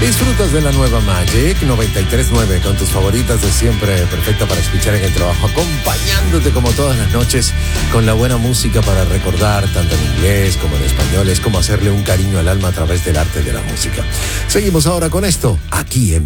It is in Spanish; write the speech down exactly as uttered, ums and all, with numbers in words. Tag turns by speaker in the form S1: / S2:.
S1: Disfrutas de la nueva Magic noventa y tres punto nueve con tus favoritas de siempre, perfecta para escuchar en el trabajo, acompañándote como todas las noches con la buena música para recordar tanto en inglés como en español. Es como hacerle un cariño al alma a través del arte de la música. Seguimos ahora con esto, aquí en